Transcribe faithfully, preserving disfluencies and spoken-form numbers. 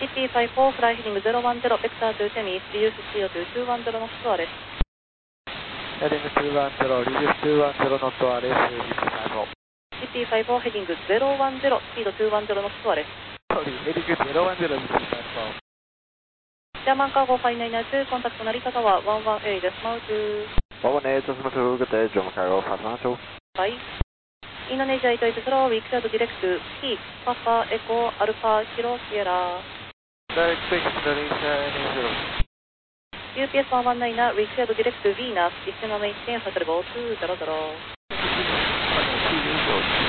シティファイブフォー fly heading zero one zero, vector to Semi, reduce C O to two one zero knots to arrest. Heading two one zero, reduce two one zero knots to arrest, シティファイブフォー heading zero one zero, speed two one zero knots to arrest. Sorry, heading zero one zero, reduce five four. German cargo five nine nine two, contact Narita Tower one one eight decimal two. one one eight decimal two, good day, German cargo five one two. Bye. Indonesia eight eight zero, we cleared direct to P, Papa, Echo, Alpha, Kilo, Sierra. Direct to Indonesia eight zero. U P S one one nine, we cleared direct to Venus, descend on maintain hotel go two zero zero.